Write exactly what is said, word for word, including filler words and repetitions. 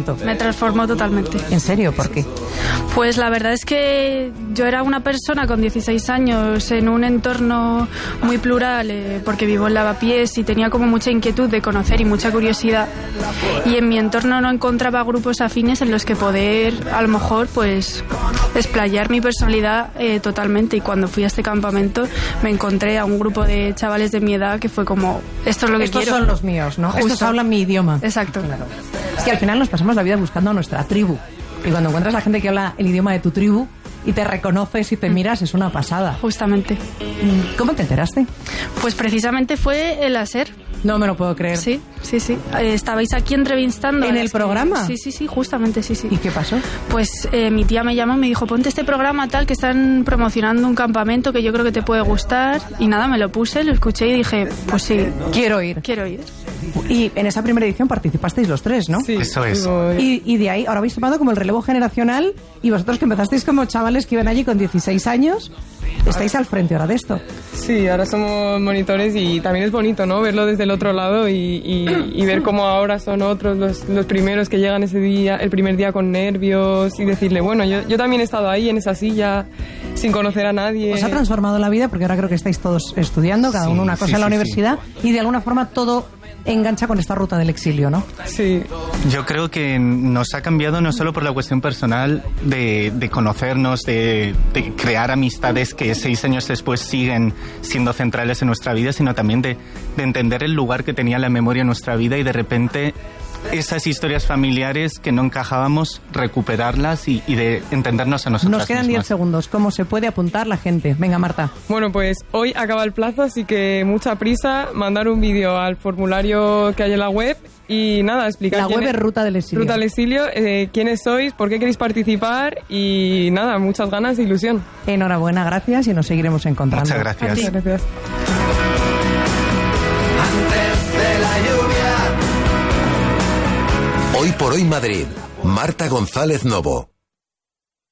momento? Me transformó totalmente. ¿En serio? ¿Por qué? Pues la verdad es que yo era una persona con dieciséis años en un entorno muy plural, eh, porque vivo en Lavapiés y tenía como mucha inquietud de conocer y mucha curiosidad. Y en mi entorno no encontraba grupos afines en los que poder, a lo mejor, pues explayar mi personalidad eh, totalmente. Y cuando fui a este campamento me encontré a un grupo de chavales de mi edad que fue como, esto es lo que Estos quiero. son los míos, ¿no? Justo. Estos hablan mi idioma. Exacto. Claro. Es que al final nos pasamos la vida buscando a nuestra tribu. Y cuando encuentras a gente que habla el idioma de tu tribu y te reconoces y te miras, es una pasada. Justamente. ¿Cómo te enteraste? Pues precisamente fue el ASER. No me lo puedo creer. Sí, sí, sí. Eh, estabais aquí entrevistando. ¿En a el las que- programa? Sí, sí, sí, justamente, sí, sí. ¿Y qué pasó? Pues eh, mi tía me llamó y me dijo, ponte este programa tal, que están promocionando un campamento que yo creo que te puede gustar. Y nada, me lo puse, lo escuché y dije, pues sí, Quiero ir. quiero ir. Y en esa primera edición participasteis los tres, ¿no? Sí, Eso es. digo, Y, y de ahí, ahora habéis tomado como el relevo generacional y vosotros que empezasteis como chavales que iban allí con dieciséis años, estáis al frente ahora de esto. Sí, ahora somos monitores y también es bonito, ¿no? Verlo desde el otro lado y, y, y ver cómo ahora son otros los, los primeros que llegan ese día, el primer día con nervios y decirle, bueno, yo, yo también he estado ahí en esa silla sin conocer a nadie. Os ha transformado la vida porque ahora creo que estáis todos estudiando, cada Sí, uno una cosa sí, en la sí, universidad y de alguna forma todo engancha con esta ruta del exilio, ¿no? Sí, Yo creo que nos ha cambiado no solo por la cuestión personal de, de conocernos, de, de crear amistades que seis años después siguen siendo centrales en nuestra vida, sino también de, de entender el lugar que tenía la memoria en nuestra vida y de repente esas historias familiares que no encajábamos, recuperarlas y, y de entendernos a nosotros. Nos quedan diez segundos. ¿Cómo se puede apuntar la gente? Venga, Marta. bueno, pues hoy acaba el plazo, así que mucha prisa, mandar un vídeo al formulario que hay en la web y nada, explicar La quién web es Ruta del Exilio. Ruta del Exilio, eh, quiénes sois, por qué queréis participar y nada, muchas ganas e ilusión. Enhorabuena, gracias y nos seguiremos encontrando. Muchas gracias. Muchas gracias. Antes de la lluvia. Hoy por hoy Madrid. Marta González Novo.